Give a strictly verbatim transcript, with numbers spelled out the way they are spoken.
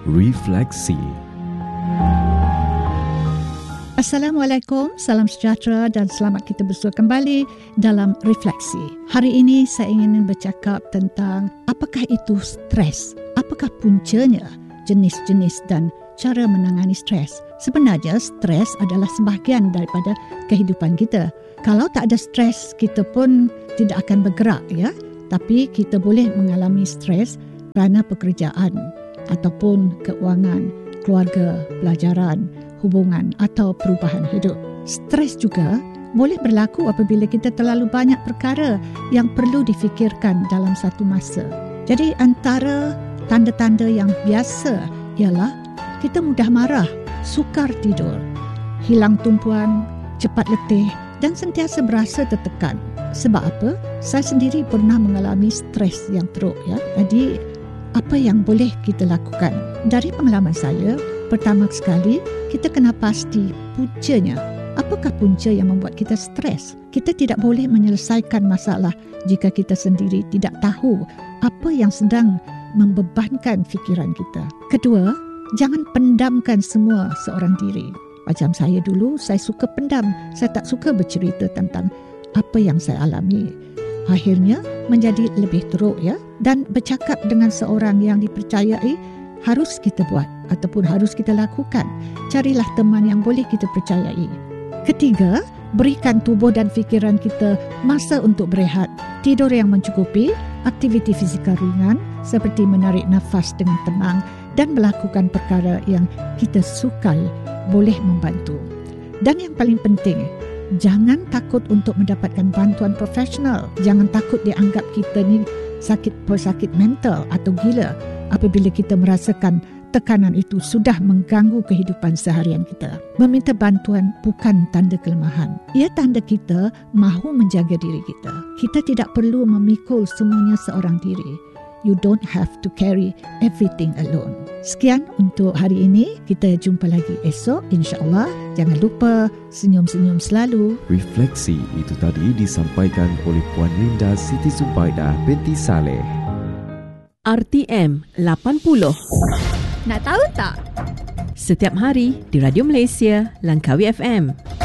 Refleksi. Assalamualaikum, salam sejahtera dan selamat kita bersua kembali dalam Refleksi. Hari ini saya ingin bercakap tentang apakah itu stres, apakah puncanya, jenis-jenis dan cara menangani stres. Sebenarnya stres adalah sebahagian daripada kehidupan kita. Kalau tak ada stres, kita pun tidak akan bergerak, ya. Tapi kita boleh mengalami stres kerana pekerjaan ataupun keuangan, keluarga, pelajaran, hubungan atau perubahan hidup. Stres juga boleh berlaku apabila kita terlalu banyak perkara yang perlu difikirkan dalam satu masa. Jadi antara tanda-tanda yang biasa ialah kita mudah marah, sukar tidur, hilang tumpuan, cepat letih dan sentiasa berasa tertekan. Sebab apa? Saya sendiri pernah mengalami stres yang teruk, ya. Jadi apa yang boleh kita lakukan? Dari pengalaman saya, pertama sekali, kita kena pasti puncanya. Apakah punca yang membuat kita stres? Kita tidak boleh menyelesaikan masalah jika kita sendiri tidak tahu apa yang sedang membebankan fikiran kita. Kedua, jangan pendamkan semua seorang diri. Macam saya dulu, saya suka pendam. Saya tak suka bercerita tentang apa yang saya alami. Akhirnya menjadi lebih teruk, ya. Dan bercakap dengan seorang yang dipercayai harus kita buat ataupun harus kita lakukan. Carilah teman yang boleh kita percayai. Ketiga, berikan tubuh dan fikiran kita masa untuk berehat. Tidur yang mencukupi, aktiviti fizikal ringan seperti menarik nafas dengan tenang dan melakukan perkara yang kita sukai boleh membantu. Dan yang paling penting, jangan takut untuk mendapatkan bantuan profesional. Jangan takut dianggap kita ni sakit pesakit mental atau gila apabila kita merasakan tekanan itu sudah mengganggu kehidupan seharian kita. Meminta bantuan bukan tanda kelemahan. Ia tanda kita mahu menjaga diri kita. Kita tidak perlu memikul semuanya seorang diri. You don't have to carry everything alone. Sekian untuk hari ini. Kita jumpa lagi esok, insya-Allah. Jangan lupa senyum-senyum selalu. Refleksi itu tadi disampaikan oleh Puan Linda Siti Zubaidah binti Saleh. R T M lapan puluh. Nak tahu tak? Setiap hari di Radio Malaysia, Langkawi F M.